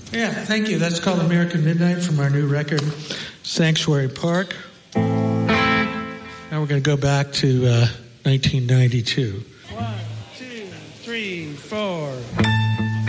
Yeah, thank you. That's called American Midnight from our new record, Sanctuary Park. Now we're going to go back to 1992. 1, 2, 3, 4.